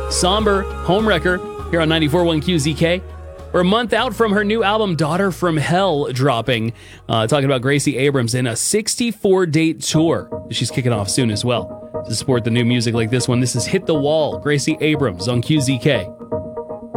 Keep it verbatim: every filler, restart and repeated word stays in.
Somber, Homewrecker, here on ninety-four point one Q Z K. We're a month out from her new album, Daughter from Hell, dropping. Uh, talking about Gracie Abrams in a sixty-four date tour. She's kicking off soon as well. To support the new music like this one, this is Hit the Wall, Gracie Abrams on Q Z K.